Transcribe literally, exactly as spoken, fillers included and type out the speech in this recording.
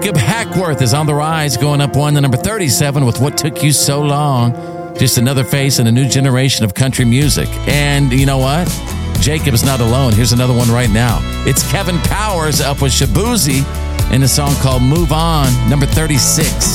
Jacob Hackworth is on the rise, going up one to number thirty-seven with What Took You So Long. Just another face in a new generation of country music. And you know what? Jacob's not alone. Here's another one right now. It's Kevin Powers up with Shabuzi in a song called Move On, number thirty-six.